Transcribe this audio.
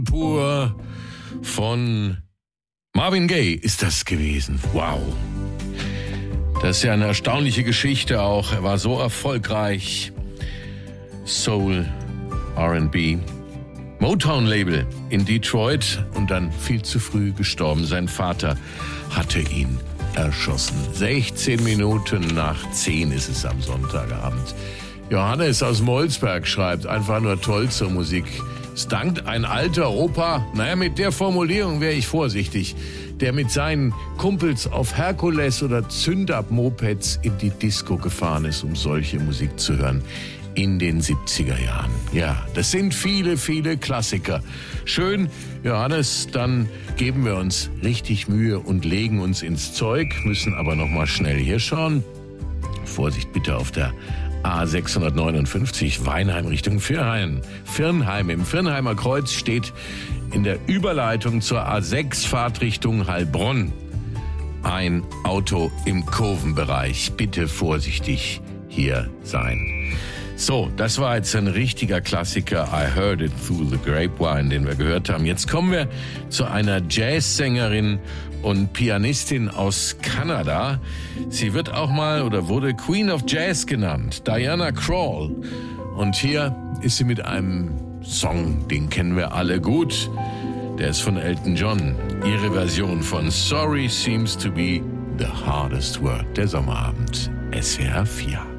Pur von Marvin Gaye ist das gewesen. Wow. Das ist ja eine erstaunliche Geschichte auch. Er war so erfolgreich. Soul, R&B, Motown-Label in Detroit und dann viel zu früh gestorben. Sein Vater hatte ihn erschossen. 16 Minuten nach 10 ist es am Sonntagabend. Johannes aus Molsberg schreibt, einfach nur toll zur Musik. Es dankt ein alter Opa, naja, mit der Formulierung wäre ich vorsichtig, der mit seinen Kumpels auf Herkules oder Zündab-Mopeds in die Disco gefahren ist, um solche Musik zu hören. In den 70er Jahren. Ja, das sind viele, viele Klassiker. Schön, Johannes, dann geben wir uns richtig Mühe und legen uns ins Zeug, müssen aber noch mal schnell hier schauen. Vorsicht bitte auf der A659 Weinheim Richtung Firnheim. Im Firnheimer Kreuz steht in der Überleitung zur A6 Fahrtrichtung Heilbronn ein Auto im Kurvenbereich. Bitte vorsichtig hier sein. So, das war jetzt ein richtiger Klassiker, I Heard It Through the Grapevine, den wir gehört haben. Jetzt kommen wir zu einer Jazzsängerin und Pianistin aus Kanada. Sie wird auch mal oder wurde Queen of Jazz genannt, Diana Krall. Und hier ist sie mit einem Song, den kennen wir alle gut. Der ist von Elton John. Ihre Version von Sorry Seems to Be the Hardest Word. Der Sommerabend, SWR 4.